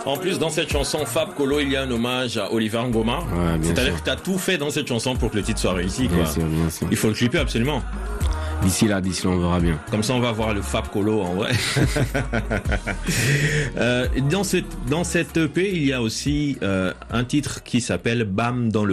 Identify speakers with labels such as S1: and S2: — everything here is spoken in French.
S1: En plus, dans cette chanson Fab Colo, il y a un hommage à Oliver Ngoma.
S2: Ouais,
S1: c'est-à-dire que tu as tout fait dans cette chanson pour que le titre soit réussi, quoi.
S2: Bien sûr.
S1: Il faut le clipper absolument.
S2: D'ici là, on verra bien.
S1: Comme ça, on va voir le Fab Colo en vrai. Dans cette EP, il y a aussi un titre qui s'appelle Bam dans le